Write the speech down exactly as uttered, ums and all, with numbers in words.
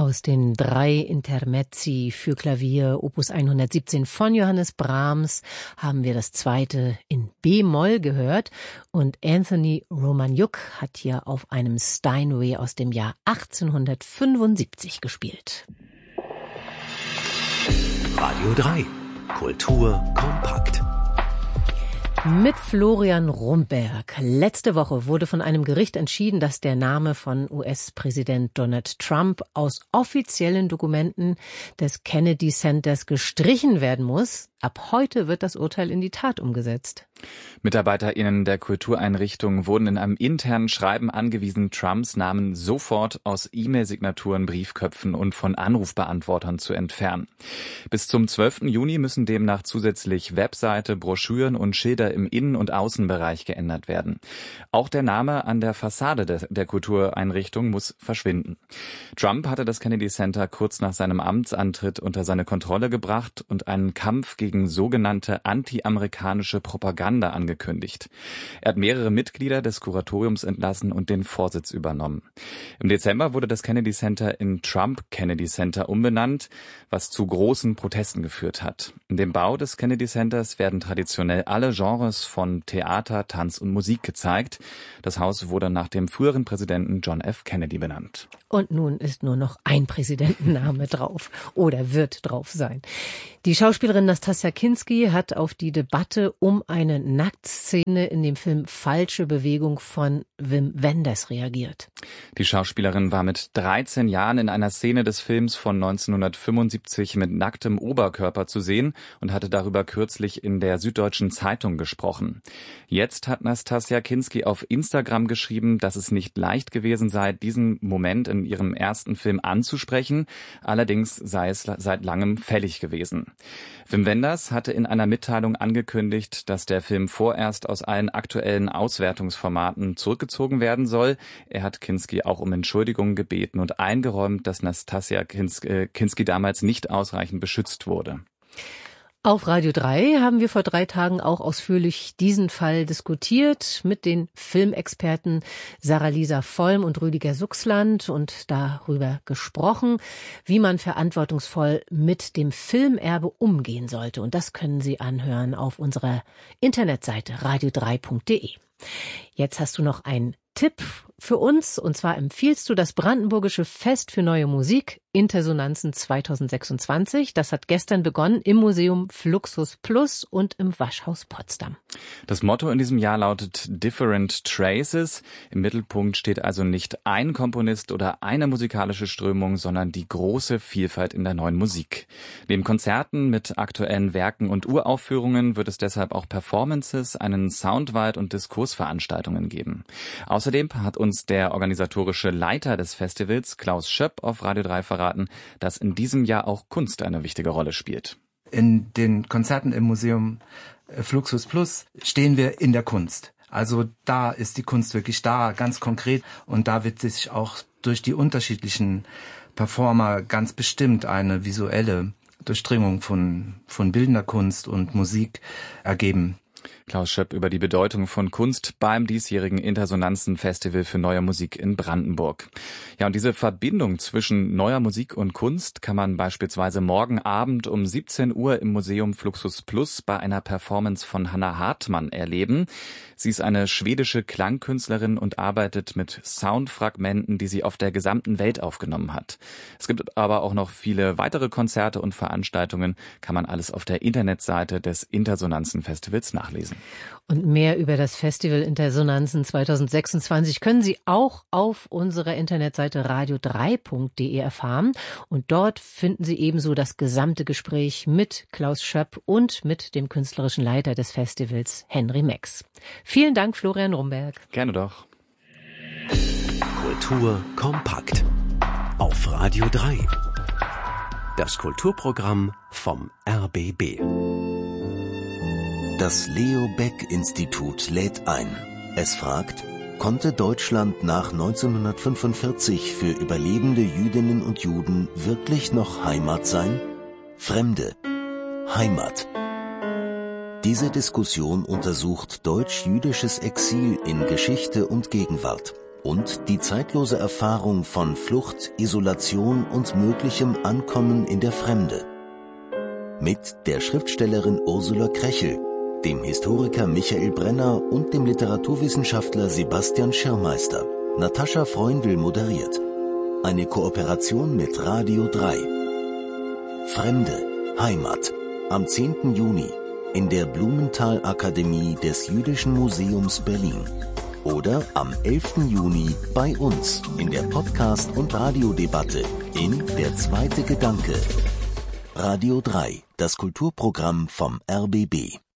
Aus den drei Intermezzi für Klavier Opus hundertsiebzehn von Johannes Brahms haben wir das zweite in B-Moll gehört und Anthony Romaniuk hat hier auf einem Steinway aus dem Jahr achtzehnhundertfünfundsiebzig gespielt. Radio drei. Kultur kompakt. Mit Florian Rumberg. Letzte Woche wurde von einem Gericht entschieden, dass der Name von U S-Präsident Donald Trump aus offiziellen Dokumenten des Kennedy Centers gestrichen werden muss. Ab heute wird das Urteil in die Tat umgesetzt. MitarbeiterInnen der Kultureinrichtung wurden in einem internen Schreiben angewiesen, Trumps Namen sofort aus E-Mail-Signaturen, Briefköpfen und von Anrufbeantwortern zu entfernen. Bis zum zwölften Juni müssen demnach zusätzlich Webseite, Broschüren und Schilder im Innen- und Außenbereich geändert werden. Auch der Name an der Fassade der, der Kultureinrichtung muss verschwinden. Trump hatte das Kennedy Center kurz nach seinem Amtsantritt unter seine Kontrolle gebracht und einen Kampf gegen gegen sogenannte anti-amerikanische Propaganda angekündigt. Er hat mehrere Mitglieder des Kuratoriums entlassen und den Vorsitz übernommen. Im Dezember wurde das Kennedy Center in Trump Kennedy Center umbenannt, was zu großen Protesten geführt hat. In dem Bau des Kennedy Centers werden traditionell alle Genres von Theater, Tanz und Musik gezeigt. Das Haus wurde nach dem früheren Präsidenten John F. Kennedy benannt. Und nun ist nur noch ein Präsidentenname drauf oder wird drauf sein. Die Schauspielerin Nastassja Kinski hat auf die Debatte um eine Nacktszene in dem Film Falsche Bewegung von Wim Wenders reagiert. Die Schauspielerin war mit dreizehn Jahren in einer Szene des Films von neunzehnhundertfünfundsiebzig mit nacktem Oberkörper zu sehen und hatte darüber kürzlich in der Süddeutschen Zeitung gesprochen. Jetzt hat Nastassja Kinski auf Instagram geschrieben, dass es nicht leicht gewesen sei, diesen Moment in ihrem ersten Film anzusprechen. Allerdings sei es seit langem fällig gewesen. Wim Wenders hatte in einer Mitteilung angekündigt, dass der Film vorerst aus allen aktuellen Auswertungsformaten zurückgezogen werden soll. Er hat Kinski auch um Entschuldigung gebeten und eingeräumt, dass Nastassja Kinski damals nicht ausreichend beschützt wurde. Auf Radio drei haben wir vor drei Tagen auch ausführlich diesen Fall diskutiert mit den Filmexperten Sarah-Lisa Vollm und Rüdiger Suchsland und darüber gesprochen, wie man verantwortungsvoll mit dem Filmerbe umgehen sollte. Und das können Sie anhören auf unserer Internetseite radio drei punkt de. Jetzt hast du noch einen Tipp für uns, und zwar empfiehlst du das Brandenburgische Fest für Neue Musik Intersonanzen zweitausendsechsundzwanzig. Das hat gestern begonnen im Museum Fluxus Plus und im Waschhaus Potsdam. Das Motto in diesem Jahr lautet Different Traces. Im Mittelpunkt steht also nicht ein Komponist oder eine musikalische Strömung, sondern die große Vielfalt in der neuen Musik. Neben Konzerten mit aktuellen Werken und Uraufführungen wird es deshalb auch Performances, einen Soundwald und Diskursveranstaltungen geben. Außerdem hat uns der organisatorische Leiter des Festivals, Klaus Schöpp, auf Radio drei verraten, dass in diesem Jahr auch Kunst eine wichtige Rolle spielt. In den Konzerten im Museum Fluxus Plus stehen wir in der Kunst. Also da ist die Kunst wirklich da, ganz konkret. Und da wird sich auch durch die unterschiedlichen Performer ganz bestimmt eine visuelle Durchdringung von, von bildender Kunst und Musik ergeben. Klaus Schöpp über die Bedeutung von Kunst beim diesjährigen Intersonanzen-Festival für Neue Musik in Brandenburg. Ja, und diese Verbindung zwischen neuer Musik und Kunst kann man beispielsweise morgen Abend um siebzehn Uhr im Museum Fluxus Plus bei einer Performance von Hannah Hartmann erleben. Sie ist eine schwedische Klangkünstlerin und arbeitet mit Soundfragmenten, die sie auf der gesamten Welt aufgenommen hat. Es gibt aber auch noch viele weitere Konzerte und Veranstaltungen, kann man alles auf der Internetseite des Intersonanzen-Festivals nachlesen. Und mehr über das Festival Intersonanzen zweitausendsechsundzwanzig können Sie auch auf unserer Internetseite radio drei punkt de erfahren. Und dort finden Sie ebenso das gesamte Gespräch mit Klaus Schöpp und mit dem künstlerischen Leiter des Festivals, Henry Mex. Vielen Dank, Florian Rumberg. Gerne doch. Kultur kompakt. Auf Radio drei. Das Kulturprogramm vom R B B. Das Leo Baeck Institut lädt ein. Es fragt, konnte Deutschland nach neunzehnhundertfünfundvierzig für überlebende Jüdinnen und Juden wirklich noch Heimat sein? Fremde. Heimat. Diese Diskussion untersucht deutsch-jüdisches Exil in Geschichte und Gegenwart. und die zeitlose Erfahrung von Flucht, Isolation und möglichem Ankommen in der Fremde. Mit der Schriftstellerin Ursula Krechel, dem Historiker Michael Brenner und dem Literaturwissenschaftler Sebastian Schirmeister. Natascha Freundl moderiert. Eine Kooperation mit Radio drei. Fremde, Heimat. Am zehnten Juni in der Blumenthal-Akademie des Jüdischen Museums Berlin. Oder am elften Juni bei uns in der Podcast- und Radiodebatte in Der zweite Gedanke. Radio drei, das Kulturprogramm vom R B B.